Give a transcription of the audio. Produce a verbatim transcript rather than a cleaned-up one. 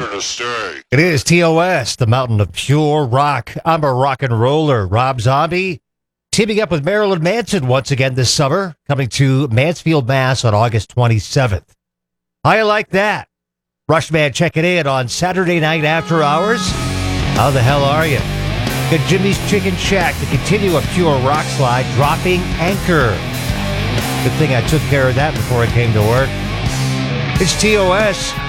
here to stay. It is T O S, the mountain of pure rock. I'm a rock and roller, Rob Zombie, teaming up with Marilyn Manson once again this summer, coming to Mansfield, Mass on August twenty-seventh. How you like that? Rushman checking in on Saturday night after hours. How the hell are you? Got Jimmy's Chicken Shack to continue a pure rock slide, dropping anchor. Good thing I took care of that before I came to work. It's T O S.